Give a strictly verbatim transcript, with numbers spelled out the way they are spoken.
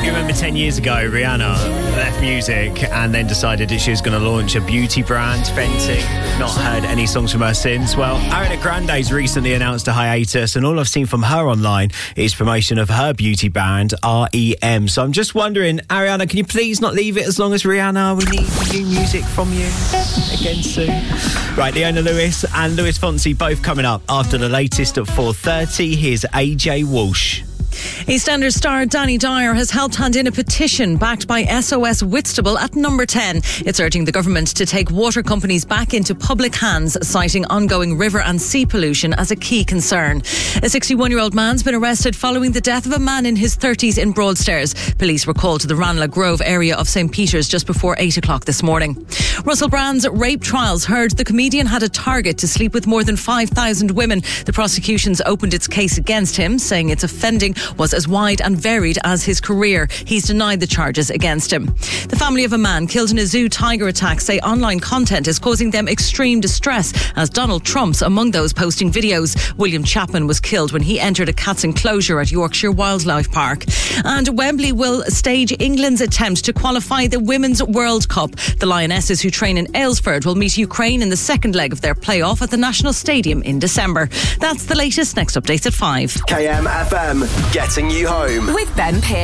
you remember ten years ago, Rihanna left music and then decided that she was going to launch a beauty brand, Fenty. Not heard any songs from her since. Well, Ariana Grande's recently announced a hiatus, and all I've seen from her online is promotion of her beauty brand, R E M. So I'm just wondering, Ariana, can you please not leave it as long as Rihanna? We need new music from you again soon. Right, Leona Lewis and Lewis Fonsi both coming up after the latest at four thirty. Here's A J Walsh. EastEnders star Danny Dyer has helped hand in a petition backed by S O S Whitstable at number ten. It's urging the government to take water companies back into public hands, citing ongoing river and sea pollution as a key concern. A sixty-one-year-old man's been arrested following the death of a man in his thirties in Broadstairs. Police were called to the Ranelagh Grove area of St Peter's just before eight o'clock this morning. Russell Brand's rape trials heard the comedian had a target to sleep with more than five thousand women. The prosecution's opened its case against him, saying its offending was as wide and varied as his career. He's denied the charges against him. The family of a man killed in a zoo tiger attack say online content is causing them extreme distress, as Donald Trump's among those posting videos. William Chapman was killed when he entered a cat's enclosure at Yorkshire Wildlife Park. And Wembley will stage England's attempt to qualify the Women's World Cup. The Lionesses, who train in Aylesford, will meet Ukraine in the second leg of their playoff at the National Stadium in December. That's the latest. Next updates at five. K M F M, getting you home. With Ben Pearce.